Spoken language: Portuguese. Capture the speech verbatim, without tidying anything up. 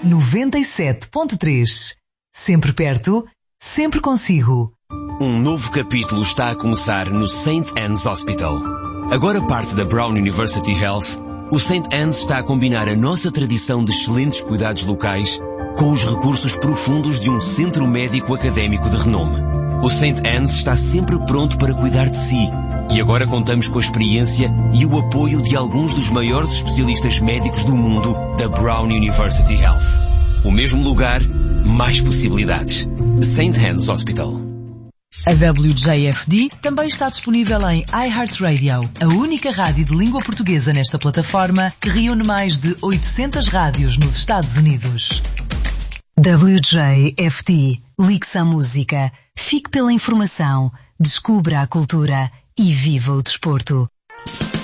noventa e sete ponto três. Sempre perto, sempre consigo. Um novo capítulo está a começar no Saint Anne's Hospital. Agora parte da Brown University Health, o Saint Anne's está a combinar a nossa tradição de excelentes cuidados locais com os recursos profundos de um centro médico académico de renome. O Saint Anne's está sempre pronto para cuidar de si. E agora contamos com a experiência e o apoio de alguns dos maiores especialistas médicos do mundo da Brown University Health. O mesmo lugar, mais possibilidades. Saint Anne's Hospital. A W J F D também está disponível em iHeartRadio, a única rádio de língua portuguesa nesta plataforma que reúne mais de oitocentas rádios nos Estados Unidos. W J F D. Ligue-se à música, fique pela informação, descubra a cultura e viva o desporto.